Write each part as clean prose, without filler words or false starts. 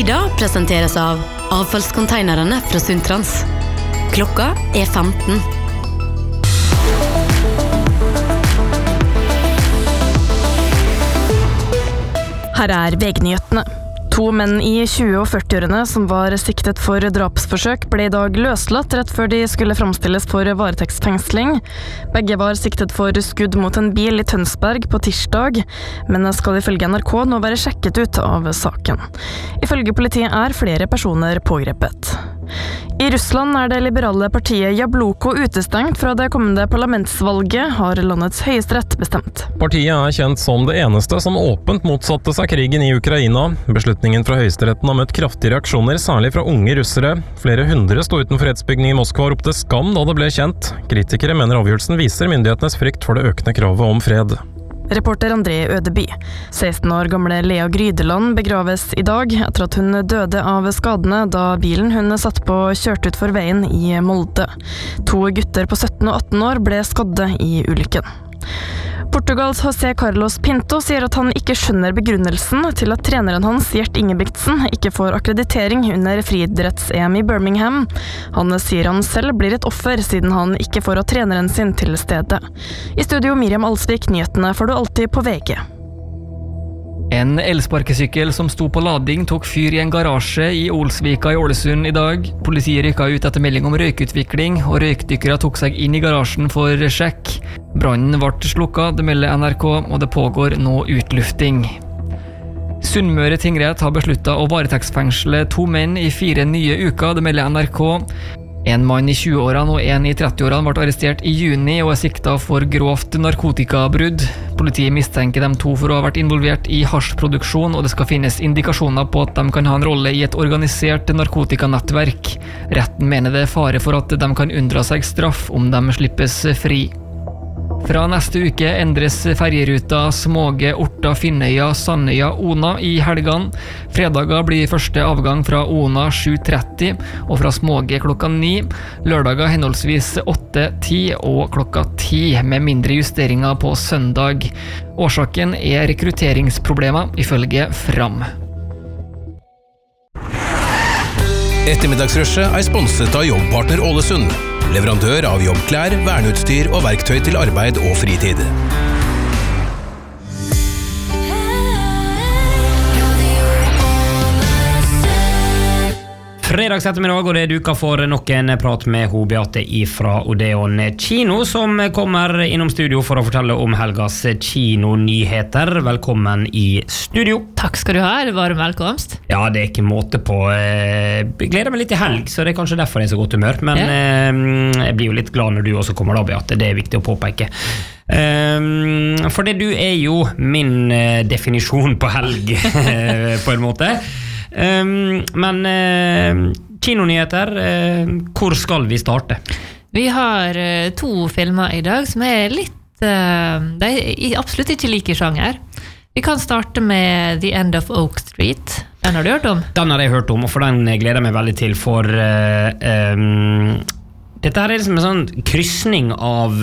Sida presenteres av avfallskonteinerne fra Sundtrans. Klokka 15. Her VG-nyhetene. 2 menn i 20- og 40-årene som var siktet for drapsforsøk ble I dag løslatt rett før de skulle fremstilles for varetektsfengsling. Begge var siktet for skudd mot en bil I Tønsberg på tirsdag, men skal ifølge NRK nå være sjekket ut av saken. Ifølge politiet flere personer pågrepet. I Russland det liberale partiet Jabloko utestengt fra det kommende parlamentsvalget, har landets høyesterett bestemt. Partiet kjent som det eneste som åpent motsatte seg krigen I Ukraina. Beslutningen fra høyesteretten har møtt kraftige reaksjoner, særlig fra unge russere. Flere hundre stod utenfor rettsbygningen I Moskva og ropte skam da det ble kjent. Kritikere mener avgjørelsen viser myndighetenes frykt for det økende kravet om fred. Reporter André Ødeby. 16 år gamle Lea Grydeland begraves I dag etter at hun døde av skadene da bilen hun satt på kjørte ut for veien I Molde. 2 gutter på 17 og 18 år ble skadde I ulykken. Portugals José Carlos Pinto sier at han ikke skjønner begrunnelsen til at treneren hans, Gjert Ingebrigtsen, ikke får akkreditering under friidretts-EM I Birmingham. Han sier han selv blir et offer siden han ikke får ha treneren sin til stede. I studio Miriam Alsvik, nyhetene får du alltid på VG. En elsparkesykkel som sto på lading tok fyr I en garasje I Olsvika I Ålesund I dag. Politiet rykket ut etter melding om røykutvikling, og røykdykkere tok seg inn I garasjen for sjekk. Brannen ble slukket, det melder NRK, og det pågår nå utlufting. Sunnmøre tingrett har besluttet å varetektsfengsle 2 menn I 4 nye uker, det melder NRK. En mann I 20-årene og en I 30-årene ble arrestert I juni og siktet for grovt narkotikabrudd. Politiet mistenker dem 2 for å ha vært involvert I hasjproduksjon, og det skal finnes indikasjoner på at de kan ha en rolle I et organisert narkotikanettverk. Retten mener det fare for at de kan unndra seg straff om de slippes fri. Fra neste uke endres ferjeruta Småge, Orta, Finnøya, Sandøya, Ona I helgene. Fredager blir første avgang fra Ona 7:30 og fra Småge klokka 9. Lørdager henholdsvis 8:10 og klokka 10 med mindre justeringer på søndag. Årsaken rekrutteringsproblemer ifølge Fram. Ettermiddagsrushet sponset av Jobbpartner Ålesund. Leverandør av jobbklær, verneutstyr og verktøy til arbeid og fritid. Fredags ettermiddag, og det duka for nok en prat med Beate fra Odeon Kino, som kommer innom studio for å fortelle om helgas kinonyheter. Velkommen I studio. Takk skal du ha, varm velkomst. Ja, det ikke måte på. Jeg gleder meg litt til helg, så det kanskje derfor jeg så godt humør. Men jeg blir jo litt glad når du også kommer da, Beate. Det viktig å påpeke. For det du jo min definisjon på helg, på en måte. Men kinonyheter, hvor skal vi starte? Vi har 2 filmer I dag som litt de absolutt ikke like sjanger. Vi kan starte med The End of Oak Street. Den har du hørt om? Den har jeg hørt om, og for den gleder jeg meg veldig til, for dette her liksom en sånn kryssning av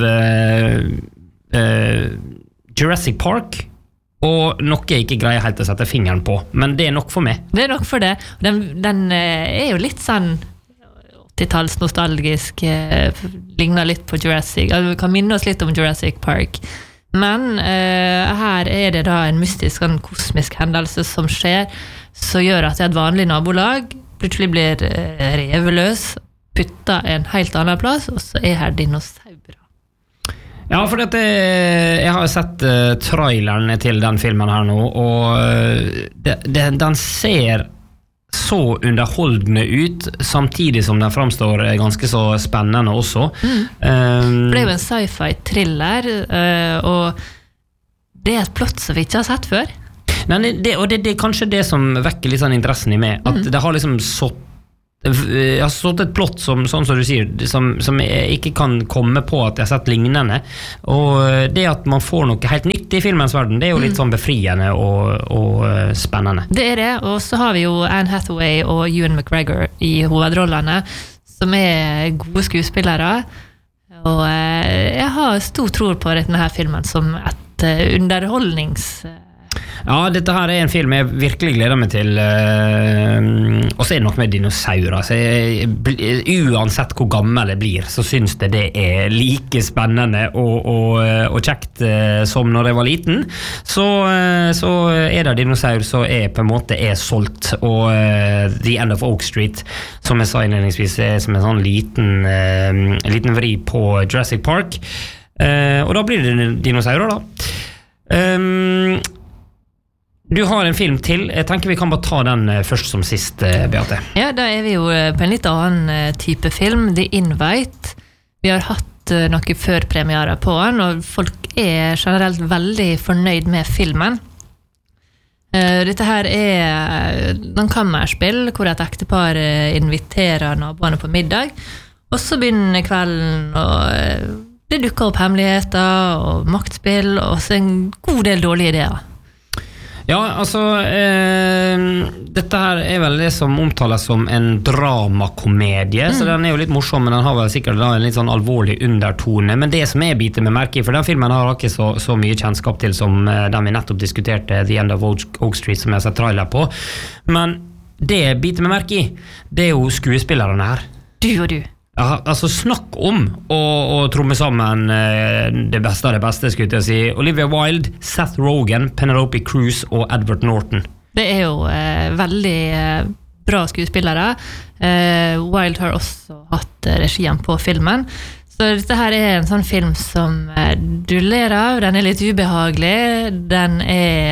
Jurassic Park og noe jeg ikke greier helt å sette fingeren på, men det nok for meg. Det nok for det. Den jo litt sånn 80-talls nostalgisk, ligner litt på Jurassic. Vi kan minne oss litt om Jurassic Park. Men her det da en mystisk, en kosmisk hendelse som skjer, som gjør at et vanlig nabolag plutselig blir reveløs, puttet en helt annen plass, og så her dinosaurer. Ja, for jeg har sett traileren til den filmen her nå, og den ser så underholdende ut, samtidig som den framstår ganske så spennende også. Det jo en sci-fi-thriller, og det et plott som vi ikke har sett før. Nei, det kanskje det som vekker litt sånn interessen I meg, at det har liksom jeg har stått et plott sånn som du sier, som jeg ikke kan komme på at jeg har sett lignende, og det at man får noe helt nytt I filmens verden, det jo litt sånn befriende og spennende. Det det, og så har vi jo Anne Hathaway og Ewan McGregor I hovedrollene, som gode skuespillere, og jeg har stor tro på denne her filmen som et underholdnings Ja, dette her er en film jeg virkelig gleder meg til, og så er det noe med dinosaurer, så uansett hvor gammel jeg blir, så synes det er like spennende og kjekt som når jeg var liten, så er det dinosaur så på en måte solgt, og The End of Oak Street, som jeg sa innledningsvis, som en sånn liten vri på Jurassic Park, og da blir det dinosaurer da. Du har en film til. Jeg tenker vi kan bare ta den først som sist, Beate. Ja, da vi jo på en litt annen type film, The Invite. Vi har hatt noe førpremiere på den, og folk generelt veldig fornøyd med filmen. Dette her noen kammerspill, hvor et ektepar inviterer naboene på middag, og så begynner kvelden, og det dukker opp hemmeligheter og maktspill, og så en god del dårlige ideer. Ja, altså dette her vel det som omtales som en dramakomedie, så den jo litt morsom, men den har vel sikkert en litt sånn alvorlig undertone, men det som biter med merke i, for den filmen har ikke så mye kjennskap til som den vi nettopp diskuterte, The End of Oak Street, som jeg har sett trailer på, men det biter med merke i, det jo skuespillerne her. Du og du. Ja, altså snakk om å tromme sammen det beste av det beste, skulle jeg si. Olivia Wilde, Seth Rogen, Penelope Cruz og Edward Norton. Det jo veldig bra skuespillere. Wilde har også hatt regien på filmen. Så dette her en sånn film som du ler av. Den litt ubehagelig. Den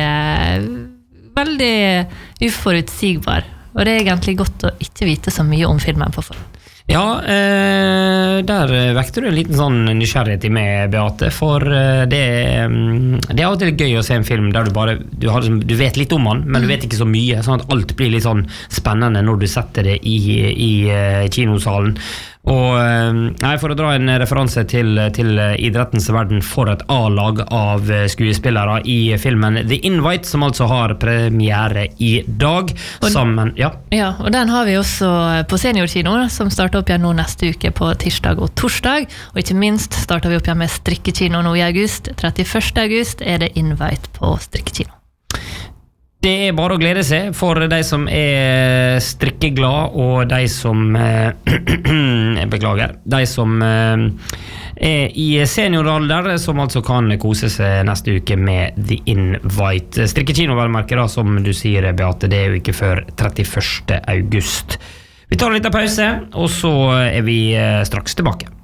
veldig uforutsigbar. Og det egentlig godt å ikke vite så mye om filmen på forhånd. Ja, der vekter du en liten sånn nysgjerrighet i meg, Beate, for det av og til gøy å se en film der du vet litt om den, men du vet ikke så mye, sånn at alt blir litt sånn spennende når du setter det i kinosalen. Og for å dra en referanse til idrettens verden, for et A-lag av skuespillere i filmen The Invite, som altså har premiere i dag sammen, ja, og den har vi også på seniorkino, som starter opp igjen nå neste uke på tirsdag og torsdag, og ikke minst starter vi opp igjen med strikkekino nå i august. 31. august det Invite på strikkekino. Det bare å glede seg for de som strikkeglad, og de som de som i senioralder, som altså kan kose seg neste uke med The Invite. Strikkekino velmerker da, som du sier, Beate, det jo ikke før 31. august. Vi tar en liten pause, og så vi straks tilbake.